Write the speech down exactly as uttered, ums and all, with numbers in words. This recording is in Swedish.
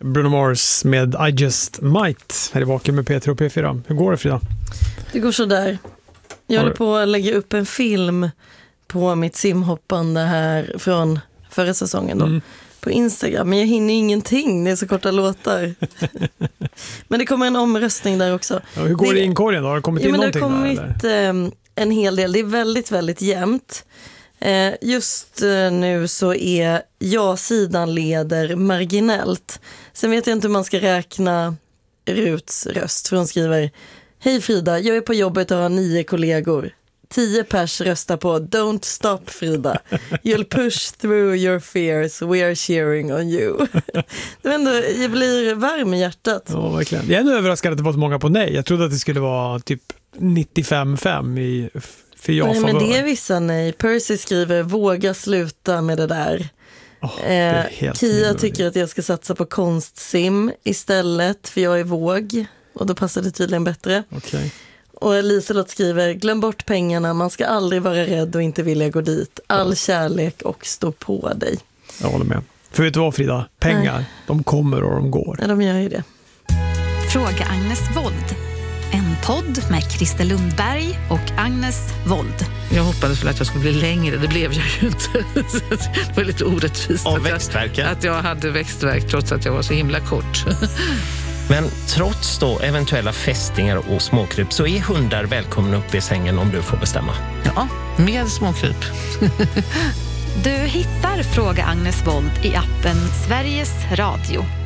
Bruno Mars med I Just Might här i Vaken med P tre och P fyra. Hur går det, Frida? Det går så där. Jag håller på att lägga upp en film på mitt simhoppande här från förra säsongen då, mm. på Instagram. Men jag hinner ingenting, det är så korta låtar. Men det kommer en omröstning där också. Ja, hur går det, det i inkorgen då? Har det kommit ja, in någonting där? Det har kommit där, en hel del. Det är väldigt, väldigt jämnt. Eh, just eh, nu så är ja-sidan leder marginellt. Sen vet jag inte hur man ska räkna Ruts röst. För hon skriver: Hej Frida, jag är på jobbet och har nio kollegor. Tio pers röstar på Don't stop Frida. You'll push through your fears. We are cheering on you. Det, ändå, jag blir varm i hjärtat. Ja, verkligen. Jag är ändå överraskad att det var så många på nej. Jag trodde att det skulle vara typ nittiofem fem i för jag Nej, favör. men det är vissa nej. Percy skriver: våga sluta med det där. Oh, det är helt Kia nivåligt. tycker att jag ska satsa på konstsim istället, för jag är våg. Och då passar det tydligen bättre. Okay. Och Liselott skriver: glöm bort pengarna, man ska aldrig vara rädd och inte vilja gå dit. All kärlek och stå på dig. Jag håller med. För vet du vad, Frida? Pengar, Nej. de kommer och de går. Ja, de gör ju det. Fråga Agnes Wold. En podd med Christer Lundberg och Agnes Wold. Jag hoppades väl att jag skulle bli längre, det blev jag ju inte. Det var lite orättvist av att växtverken. Jag, att jag hade växtverk trots att jag var så himla kort. Men trots då eventuella fästingar och småkryp så är hundar välkomna upp i sängen om du får bestämma. Ja, med småkryp. Du hittar Fråga Agnes Wold i appen Sveriges Radio.